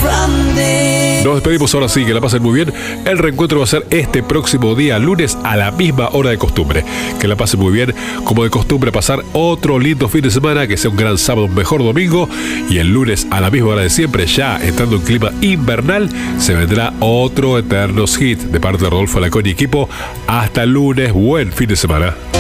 Nos despedimos ahora sí, que la pasen muy bien. El reencuentro va a ser este próximo día, lunes, a la misma hora de costumbre. Que la pasen muy bien, como de costumbre, pasar otro lindo fin de semana, que sea un gran sábado, un mejor domingo. Y el lunes, a la misma hora de siempre, ya entrando en clima invernal, se vendrá otro Eternos Hit de parte de Rodolfo Lacón y equipo. Hasta el lunes, buen fin de semana.